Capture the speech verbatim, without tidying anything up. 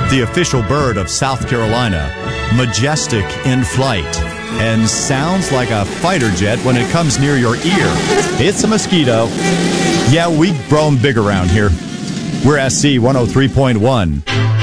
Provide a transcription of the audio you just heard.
the official bird of South Carolina, majestic in flight, and sounds like a fighter jet when it comes near your ear. It's a mosquito. Yeah, we grow 'em big around here. We're S C one oh three point one.